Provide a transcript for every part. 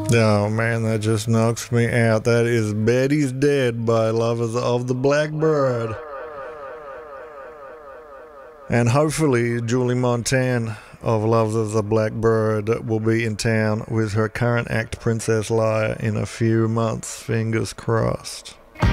Oh man, that just knocks me out. That is Betty's Dead by Lovers of the Blackbird. And hopefully Julie Montan of Lovers of the Blackbird will be in town with her current act Princess Leia in a few months. Fingers crossed.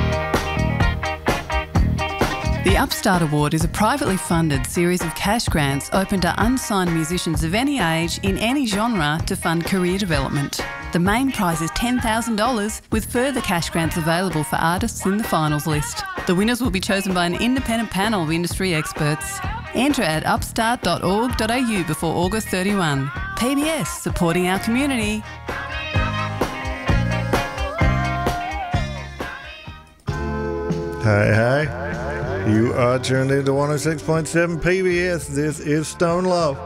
The Upstart Award is a privately funded series of cash grants open to unsigned musicians of any age in any genre to fund career development. The main prize is $10,000 with further cash grants available for artists in the finals list. The winners will be chosen by an independent panel of industry experts. Enter at upstart.org.au before August 31. PBS, supporting our community. Hey. You are tuned into 106.7 PBS. This is Stone Love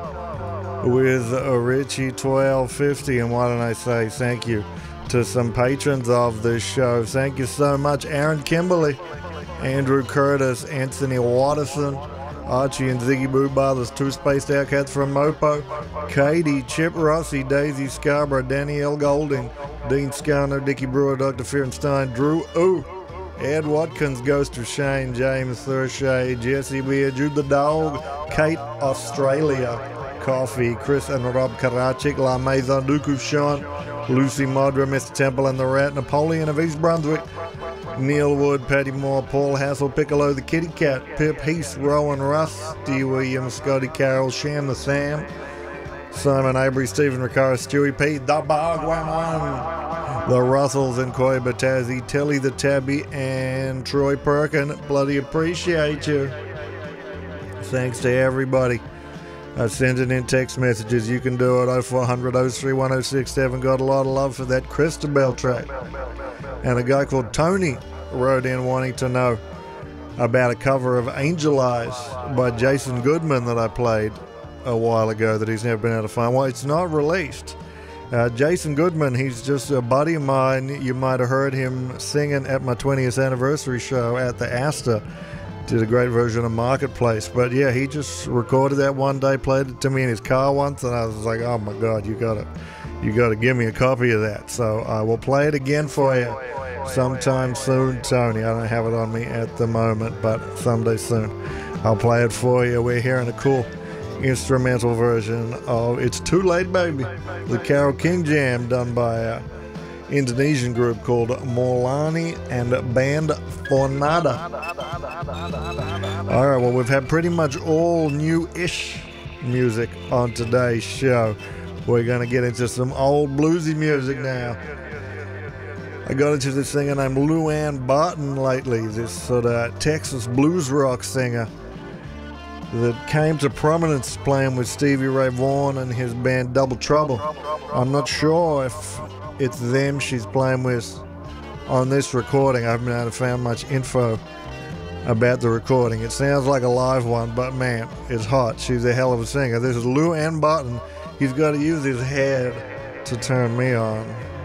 with Richie 1250. And why don't I say thank you to some patrons of this show. Thank you so much, Aaron Kimberly, Andrew Curtis, Anthony Watterson, Archie and Ziggy Boo Brothers, Two Spaced Outcats from Mopo, Katie, Chip Rossi, Daisy Scarborough, Danielle Golding, Dean Scarner, Dickie Brewer, Dr. Fearenstein, Drew Ooh, Ed Watkins, Ghost of Shane, James Thurshay, Jesse Beard, Jude the Dog, Kate Australia, Coffee, Chris and Rob Karachik, La Maison Duku Sean, Lucy Modra, Mr. Temple and the Rat, Napoleon of East Brunswick, Neil Wood, Patty Moore, Paul Hassel, Piccolo the Kitty Cat, Pip Heath, Rowan Russ, Steve Williams, Scotty Carroll, Sham the Sam, Simon Avery, Stephen Ricaro, Stewie P, The Bogwaman, the Russells and Koi Batazzi, Telly the Tabby, and Troy Perkin. Bloody appreciate you. Thanks to everybody. I sent it in text messages. You can do it 0400 03 1067. Got a lot of love for that Christabel track. And a guy called Tony wrote in wanting to know about a cover of Angel Eyes by Jason Goodman that I played a while ago that he's never been able to find. Well, it's not released. Jason Goodman, he's just a buddy of mine. You might have heard him singing at my 20th anniversary show at the Astor. Did a great version of Marketplace. But yeah, he just recorded that one day, played it to me in his car once, and I was like, oh my God, you gotta give me a copy of that. So I will play it again for you sometime soon, Tony. I don't have it on me at the moment, but someday soon I'll play it for you. We're hearing a cool instrumental version of It's Too Late Baby, the Carole King jam done by an Indonesian group called Molani and Band Fornada. Alright, well, we've had pretty much all new-ish music on today's show. We're going to get into some old bluesy music now. I got into this singer named Luann Barton lately, this sort of Texas blues rock singer that came to prominence playing with Stevie Ray Vaughan and his band Double Trouble. I'm not sure if it's them she's playing with on this recording. I haven't been able to find much info about the recording. It sounds like a live one, but man, it's hot. She's a hell of a singer. This is Luann Barton. He's got to use his head to turn me on.